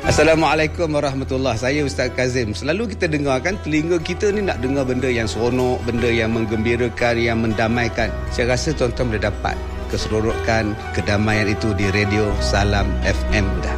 Assalamualaikum warahmatullahi. Saya Ustaz Kazim. Selalu kita dengar kan, telinga kita ni nak dengar benda yang seronok, benda yang menggembirakan, yang mendamaikan. Saya rasa tuan-tuan boleh dapat keseronokan, kedamaian itu di Radio Salam FM dah.